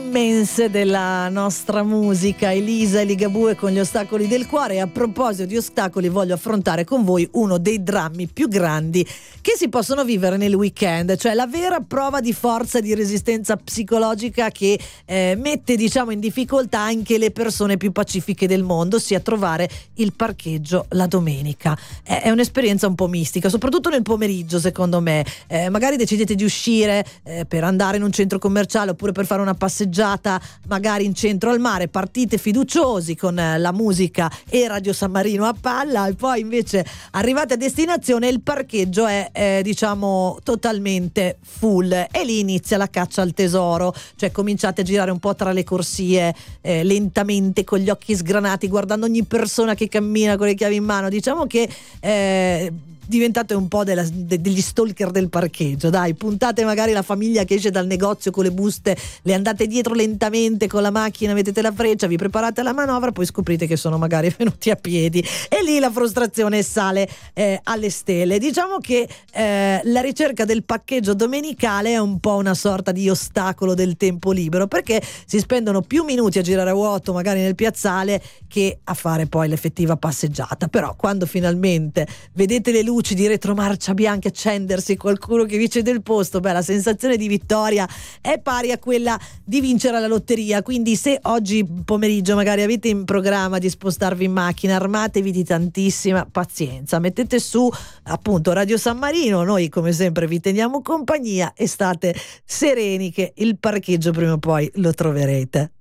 immense della nostra musica, Elisa e Ligabue con Gli ostacoli del cuore. E a proposito di ostacoli, voglio affrontare con voi uno dei drammi più grandi che si possono vivere nel weekend, cioè la vera prova di forza e di resistenza psicologica che mette, diciamo, in difficoltà anche le persone più pacifiche del mondo, ossia trovare il parcheggio la domenica. È un'esperienza un po' mistica, soprattutto nel pomeriggio, secondo me. Magari decidete di uscire per andare in un centro commerciale oppure per fare una passeggiata magari in centro al mare, partite fiduciosi con la musica e Radio San Marino a palla, e poi invece arrivate a destinazione e il parcheggio è diciamo totalmente full, e lì inizia la caccia al tesoro, cioè cominciate a girare un po' tra le corsie lentamente con gli occhi sgranati, guardando ogni persona che cammina con le chiavi in mano. Diciamo che diventate un po' degli stalker del parcheggio, dai, puntate magari la famiglia che esce dal negozio con le buste, le andate dietro lentamente con la macchina, mettete la freccia, vi preparate alla manovra, poi scoprite che sono magari venuti a piedi e lì la frustrazione sale alle stelle. Diciamo che la ricerca del parcheggio domenicale è un po' una sorta di ostacolo del tempo libero, perché si spendono più minuti a girare a vuoto magari nel piazzale che a fare poi l'effettiva passeggiata. Però quando finalmente vedete le luci di retromarcia bianche accendersi, qualcuno che vi cede il posto, la sensazione di vittoria è pari a quella di vincere alla lotteria. Quindi se oggi pomeriggio magari avete in programma di spostarvi in macchina, armatevi di tantissima pazienza, mettete su appunto Radio San Marino, noi come sempre vi teniamo compagnia e state sereni che il parcheggio prima o poi lo troverete.